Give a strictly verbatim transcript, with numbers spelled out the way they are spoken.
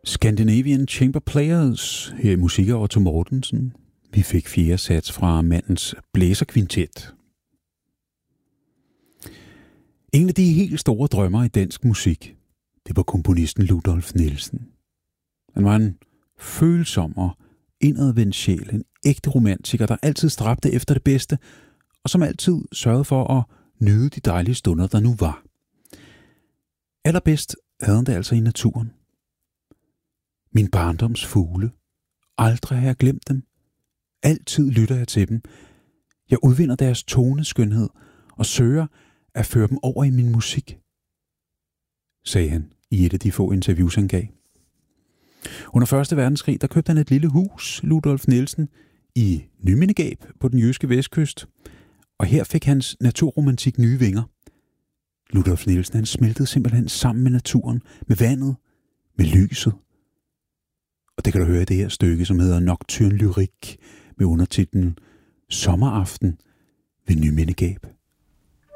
Scandinavian Chamber Players her i musik af Otto Mortensen. Vi fik fjerde sats fra mandens blæserkvintet. En af de helt store drømmer i dansk musik, det var komponisten Ludolf Nielsen. Han var en følsom og indadvendt sjæl, en ægte romantiker, der altid stræbte efter det bedste, og som altid sørgede for at nyde de dejlige stunder, der nu var. Allerbedst havde han det altså i naturen. Min barndoms fugle. Aldrig har jeg glemt dem. Altid lytter jeg til dem. Jeg udvinder deres toneskønhed og søger at føre dem over i min musik, sagde han i et af de få interviews, han gav. Under første verdenskrig, der købte han et lille hus, Ludolf Nielsen, i Nymindegab på den jyske vestkyst, og her fik hans naturromantik nye vinger. Ludolf Nielsen, han smeltede simpelthen sammen med naturen, med vandet, med lyset. Og det kan du høre i det her stykke, som hedder Nocturne Lyrik, med undertitlen Sommeraften ved Nymindegab.